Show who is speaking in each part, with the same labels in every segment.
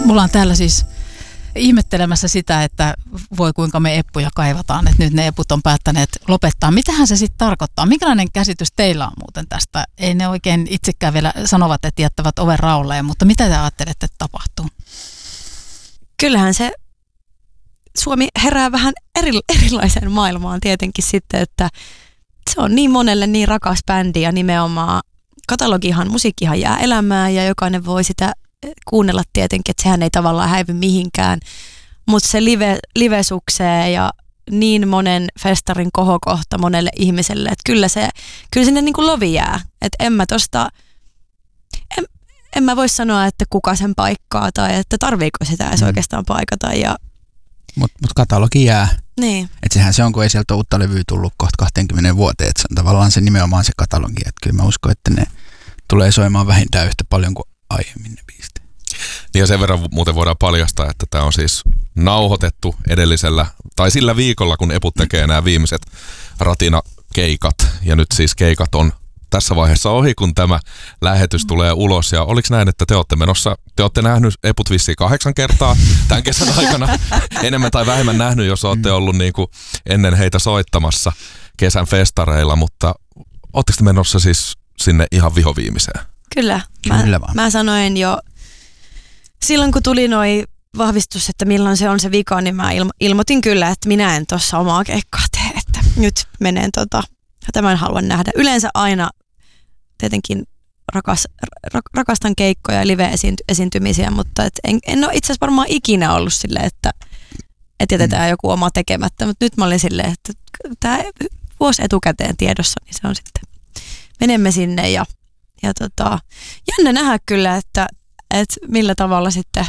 Speaker 1: Mulla on täällä siis ihmettelemässä sitä, että voi kuinka me eppuja kaivataan, että nyt ne eput on päättäneet lopettaa. Mitähän se sitten tarkoittaa? Minkälainen käsitys teillä on muuten tästä? Ei ne oikein itsekään vielä sanovat, että jättävät oven raolleen, mutta mitä te ajattelette, että tapahtuu?
Speaker 2: Kyllähän se Suomi herää vähän erilaiseen maailmaan tietenkin sitten, että se on niin monelle niin rakas bändi ja nimenomaan musiikkihan jää elämään ja jokainen voi sitä kuunnella tietenkin, että sehän ei tavallaan häivy mihinkään, mutta se live suksee ja niin monen festarin kohokohta monelle ihmiselle, että kyllä sinne niin kuin lovi jää, että en mä voi sanoa, että kuka sen paikkaa tai että tarviiko sitä edes oikeastaan paikata.
Speaker 3: Mut katalogi jää.
Speaker 2: Niin.
Speaker 3: Että sehän se on, kun ei sieltä ole uutta levyä tullut kohta 20 vuoteen, että se on tavallaan se nimenomaan se katalogi, että kyllä mä uskon, että ne tulee soimaan vähintään yhtä paljon kuin aiemmin ne biisit.
Speaker 4: Niin ja sen verran muuten voidaan paljastaa, että tämä on siis nauhoitettu sillä viikolla, kun Eput tekee nämä viimeiset Ratina-keikat. Ja nyt siis keikat on tässä vaiheessa ohi, kun tämä lähetys tulee ulos. Ja oliko näin, että te olette nähnyt Eput vissiin 8 kertaa tämän kesän aikana? Enemmän tai vähemmän nähnyt, jos olette ollut niin kuin ennen heitä soittamassa kesän festareilla. Mutta ootteko te menossa siis sinne ihan vihoviimeiseen?
Speaker 2: Kyllä. Mä sanoin jo silloin, kun tuli noi vahvistus, että milloin se on se vika, niin mä ilmoitin kyllä, että minä en tuossa omaa keikkaa tee, että nyt menen tämän haluan nähdä. Yleensä aina tietenkin rakastan keikkoja ja live-esiintymisiä, mutta en ole itse asiassa varmaan ikinä ollut silleen, että jätetään joku oma tekemättä, mutta nyt mä olin silleen, että tämä vuosi etukäteen tiedossa, niin se on sitten, menemme sinne ja jännä nähdä kyllä, että millä tavalla sitten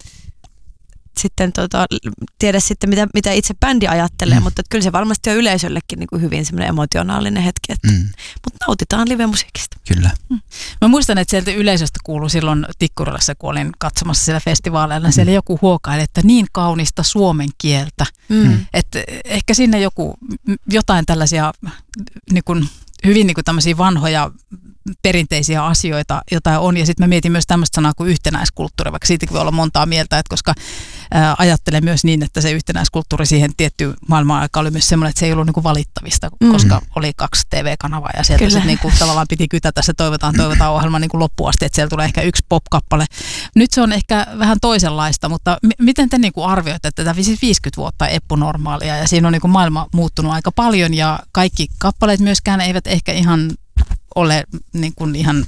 Speaker 2: tiedä sitten, mitä itse bändi ajattelee, mutta kyllä se varmasti on yleisöllekin niin kuin hyvin semmoinen emotionaalinen hetki, mutta nautitaan live-musiikista.
Speaker 3: Kyllä.
Speaker 1: Mä muistan, että sieltä yleisöstä kuului silloin Tikkurilassa, kun olin katsomassa siellä festivaaleilla, siellä joku huokaili, että niin kaunista suomen kieltä. Että ehkä sinne jotain tällaisia niin kuin, hyvin niin kuin tämmöisiä vanhoja perinteisiä asioita, jotain on. Ja sitten mä mietin myös tämmöistä sanaa kuin yhtenäiskulttuuri, vaikka siitäkin voi olla montaa mieltä, että koska ajattelen myös niin, että se yhtenäiskulttuuri siihen tiettyyn maailman aikaan oli myös semmoinen, että se ei ollut niinku valittavista, koska oli 2 TV-kanavaa ja sieltä sitten niinku tavallaan piti kytätä se toivotaan ohjelma niinku loppuun asti, että siellä tulee ehkä 1 pop-kappale. Nyt se on ehkä vähän toisenlaista, mutta miten te niinku arvioitte, että tätä 50 vuotta eppunormaalia ja siinä on niinku maailma muuttunut aika paljon ja kaikki kappaleet myöskään eivät ehkä ihan ole niin kuin ihan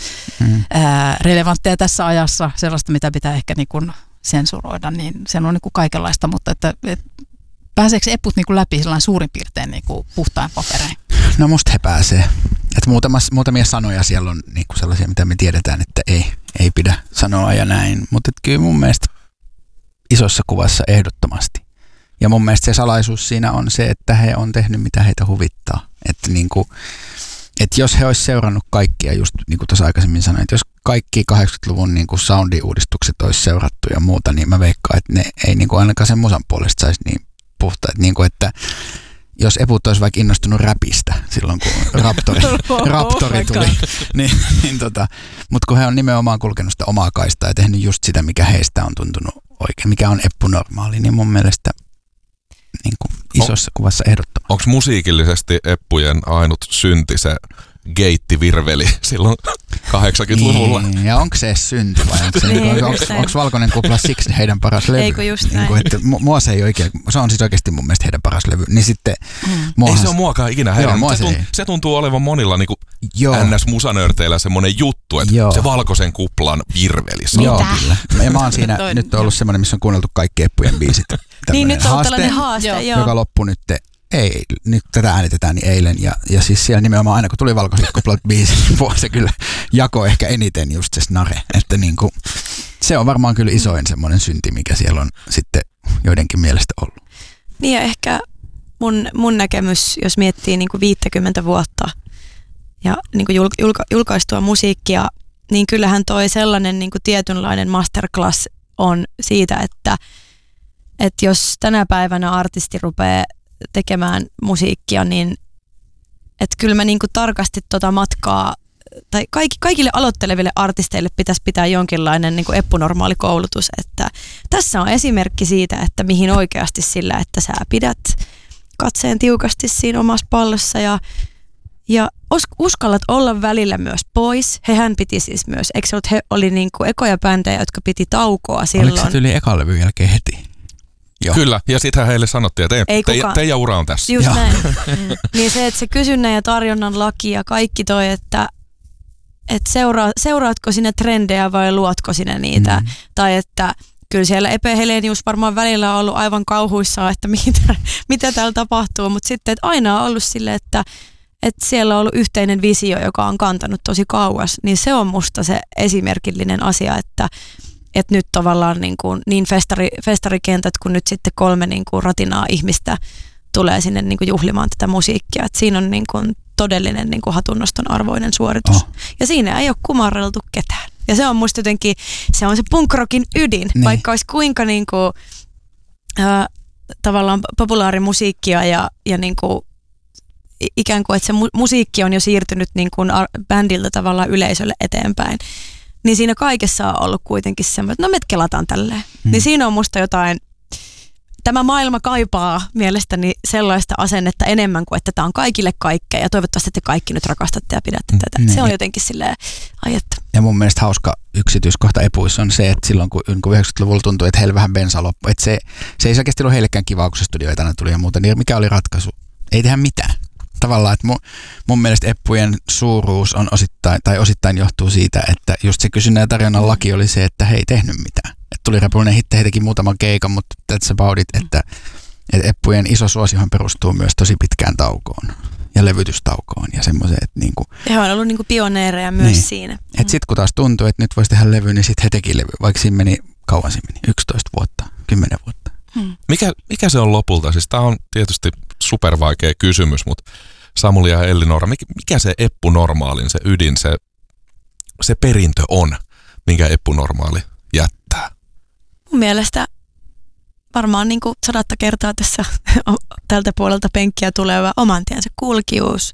Speaker 1: relevantteja tässä ajassa, sellaista mitä pitää ehkä niin kuin sensuroida, niin se on niin kuin kaikenlaista, mutta että pääseekö eput niin kuin läpi sellainen suurin piirtein niin kuin puhtain paperein?
Speaker 3: No musta he pääsee. Että muutamia sanoja siellä on niin kuin sellaisia, mitä me tiedetään, että ei pidä sanoa ja näin, mutta kyllä mun mielestä isossa kuvassa ehdottomasti. Ja mun mielestä se salaisuus siinä on se, että he on tehnyt mitä heitä huvittaa. Että niinku että jos he olisi seurannut kaikkia, just niin kuin tuossa aikaisemmin sanoin, että jos kaikki 80-luvun niin kuin soundi-uudistukset olisi seurattu ja muuta, niin mä veikkaan, että ne ei niin kuin ainakaan sen musan puolesta saisi niin puhtaat. Niin kuin, että jos eput olisi vaikka innostunut räpistä silloin, kun Raptori tuli, mutta kun he on nimenomaan kulkenut sitä omaa kaistaa ja tehnyt just sitä, mikä heistä on tuntunut oikein, mikä on eppunormaali, niin mun mielestä niin kuin isossa kuvassa ehdottomasti.
Speaker 4: Onko musiikillisesti eppujen ainut synti se geittivirveli silloin 80-luvulla?
Speaker 3: Niin, ja onko se synti vai onko Valkoinen kupla siksi heidän paras levy?
Speaker 2: Eikö just näin?
Speaker 3: Niin että mua se ei oikein, se on siis oikeasti mun mielestä heidän paras levy. Niin sitten,
Speaker 4: ei se ole muakaan ikinä häirinyt. Se tuntuu olevan monilla niin NS-musanörteillä semmoinen juttu, että se Valkoisen kuplan virveli.
Speaker 3: Joo, kyllä. Ja mä oon siinä nyt ollut semmoinen, missä on kuunneltu kaikki eppujen biisit.
Speaker 2: Niin, nyt on tällainen haaste,
Speaker 3: joka loppui nyt tätä äänitetään niin eilen ja siis siellä nimenomaan aina kun tuli Valkoiset kuplat biisi, niin se kyllä jakoi ehkä eniten just se snare, että niinku, se on varmaan kyllä isoin semmoinen synti, mikä siellä on sitten joidenkin mielestä ollut.
Speaker 2: Niin ja ehkä mun näkemys, jos miettii niinku 50 vuotta ja niinku julkaistua musiikkia, niin kyllähän toi sellainen niinku tietynlainen masterclass on siitä, että jos tänä päivänä artisti rupeaa tekemään musiikkia, niin että kyllä mä niinku tarkasti tota matkaa tai kaikille aloitteleville artisteille pitäisi pitää jonkinlainen niin kuin eppunormaali koulutus, että tässä on esimerkki siitä, että mihin oikeasti sillä, että sä pidät katseen tiukasti siinä omassa pallossa ja uskallat olla välillä myös pois. Hehän piti siis myös, eikö se ollut, he oli niin kuin ekoja bändejä, jotka piti taukoa silloin.
Speaker 3: Oliko se tyyli ekan levyn jälkeen heti?
Speaker 4: Joo. Kyllä, ja sittenhän heille sanottiin, että teidän ura on tässä.
Speaker 2: Just näin. Niin se, että se kysynnän ja tarjonnan laki ja kaikki toi, että seuraatko sinne trendejä vai luotko sinne niitä, tai että kyllä siellä Epe Helenius varmaan välillä on ollut aivan kauhuissaan, että mitä täällä tapahtuu, mutta sitten että aina on ollut sille, että siellä on ollut yhteinen visio, joka on kantanut tosi kauas, niin se on musta se esimerkillinen asia, että nyt tavallaan niin festarikentät kuin nyt sitten 3 niin kuin ratinaa ihmistä tulee sinne niin kuin juhlimaan tätä musiikkia, että siinä on niin kuin todellinen niin kuin hatunnoston arvoinen suoritus. Ja siinä ei ole kumarreltu ketään. Ja se on musta jotenkin, se on se punk-rockin ydin, niin. Vaikka olisi kuinka niin kuin, tavallaan populaarimusiikkia ja niin kuin, ikään kuin, että se musiikki on jo siirtynyt niin kuin bändiltä tavallaan yleisölle eteenpäin. Niin siinä kaikessa on ollut kuitenkin semmoinen, että no me kelataan tälleen. Niin siinä on musta jotain, tämä maailma kaipaa mielestäni sellaista asennetta enemmän kuin, että tämä on kaikille kaikkea ja toivottavasti te kaikki nyt rakastatte ja pidätte tätä. Se on jotenkin silleen, että.
Speaker 3: Ja mun mielestä hauska yksityiskohta Epuissa on se, että silloin kun 90-luvulla tuntui, että heillä vähän bensa loppui, että se ei selkeästi ollut heillekään kivaa, kun se studioita tänne tuli ja muuta, niin mikä oli ratkaisu? Ei tehdä mitään. Tavallaan, että mun mielestä Eppujen suuruus on osittain johtuu siitä, että just se kysynnän ja tarjonnan laki oli se, että he ei tehnyt mitään. Et tuli Repullinen hitti, he teki muutaman keikan, mutta that's about it, että Eppujen iso suosiohan perustuu myös tosi pitkään taukoon ja levytystaukoon ja semmoiseen, että niinku.
Speaker 2: He on ollut niinku pioneereja myös niin. Siinä.
Speaker 3: Että sit kun taas tuntuu, että nyt voisi tehdä levy, niin sit he teki levy, vaikka siinä meni, kauan siinä meni, 11 vuotta, 10 vuotta.
Speaker 4: Mikä se on lopulta? Siis tää on tietysti supervaikea kysymys, mutta Samuli ja Ellinora, mikä se eppunormaalin, se ydin, se perintö on, minkä eppunormaali jättää?
Speaker 2: Mun mielestä varmaan niin kuin 100 kertaa tässä tältä puolelta penkkiä tuleva oman tiensä kulkijuus.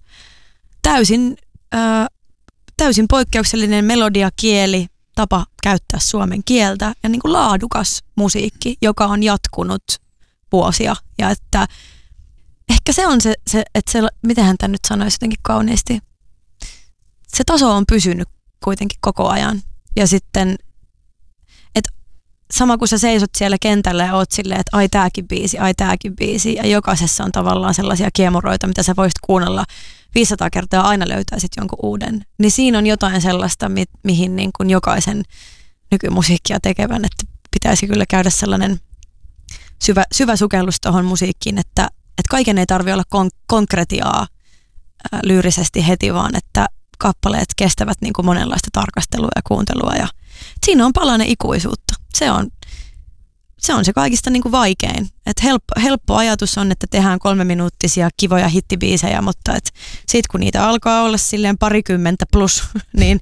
Speaker 2: Täysin poikkeuksellinen melodiakieli, tapa käyttää suomen kieltä ja niin kuin laadukas musiikki, joka on jatkunut vuosia. Ja että ehkä se on se että mitähän tämän nyt sanoisi jotenkin kauniisti, se taso on pysynyt kuitenkin koko ajan. Ja sitten, että sama kun sä seisot siellä kentällä ja oot silleen, että ai tääkin biisi, ja jokaisessa on tavallaan sellaisia kiemuroita, mitä sä voisit kuunnella 500 kertaa ja aina löytäisit jonkun uuden. Niin siinä on jotain sellaista, mihin niin kuin jokaisen nykymusiikkia tekevän, että pitäisi kyllä käydä sellainen syvä sukellus tuohon musiikkiin, että kaiken ei tarvitse olla konkretiaa lyyrisesti heti, vaan että kappaleet kestävät niin kuin monenlaista tarkastelua ja kuuntelua. Ja siinä on palanen ikuisuutta. Se on se kaikista niin kuin vaikein. Et helppo ajatus on, että tehdään 3-minuuttisia kivoja hittibiisejä, mutta sitten kun niitä alkaa olla silleen 20 plus, niin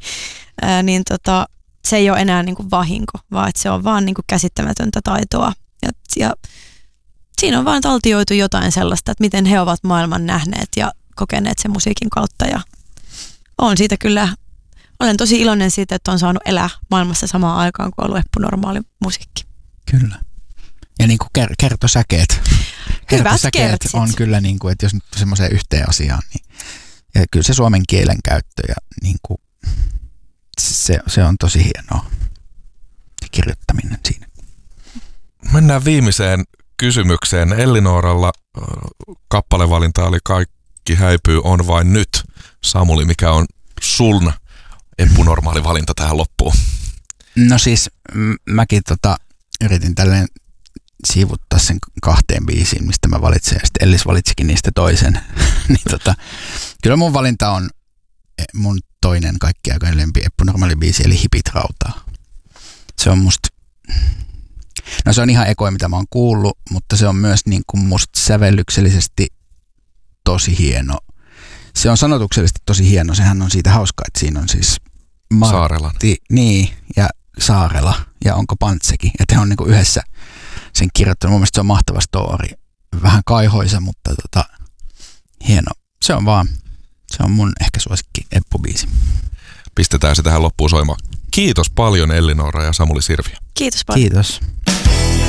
Speaker 2: se ei ole enää niin kuin vahinko, vaan että se on vaan niin kuin käsittämätöntä taitoa. Ja siinä on vaan taltioitu jotain sellaista, että miten he ovat maailman nähneet ja kokeneet sen musiikin kautta. Ja olen tosi iloinen siitä, että on saanut elää maailmassa samaan aikaan, kuin on ollut eppunormaali musiikki.
Speaker 3: Kyllä. Ja niin kuin kertosäkeet.
Speaker 2: Kertosäkeet
Speaker 3: on kyllä, niin kuin, että jos nyt semmoiseen yhteen asiaan, niin ja kyllä se suomen kielen käyttö ja niin kuin, se on tosi hienoa. Se kirjoittaminen siinä.
Speaker 4: Mennään viimeiseen kysymykseen. Ellinoralla kappalevalinta oli Kaikki häipyy on vain nyt. Samuli, mikä on sun eppunormaali valinta tähän loppuun?
Speaker 3: No siis mäkin yritin tälleen siivuttaa sen 2 biisiin, mistä mä valitsen, ja sitten Ellis valitsikin niistä toisen. Niin kyllä mun valinta on mun toinen kaikki aikojen lempi eppunormaali biisi, eli Hipit rautaa. Se on musta, no se on ihan ekoja, mitä mä oon kuullut, mutta se on myös niin kuin musta sävellyksellisesti tosi hieno. Se on sanotuksellisesti tosi hieno, sehän on siitä hauskaa, että siinä on siis
Speaker 4: Saarelan.
Speaker 3: Niin, ja Saarela, ja onko Pantsekin, että he on niinku yhdessä sen kirjoittanut. Mun mielestä se on mahtava story. Vähän kaihoisa, mutta hieno. Se on mun ehkä suosikki eppubiisi.
Speaker 4: pistetään se tähän loppuun soimaan. Kiitos paljon Elli-Noora ja Samuli Sirviö.
Speaker 2: Kiitos paljon.
Speaker 3: Kiitos.